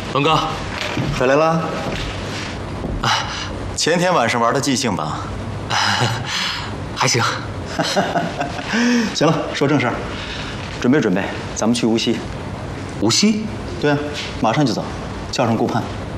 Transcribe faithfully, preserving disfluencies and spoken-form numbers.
龙哥， 回来了。啊，前天晚上玩的尽兴吧？ 还行。 行了，说正事儿，准备准备，咱们去无锡。 无锡？ 对啊，马上就走，叫上顾盼。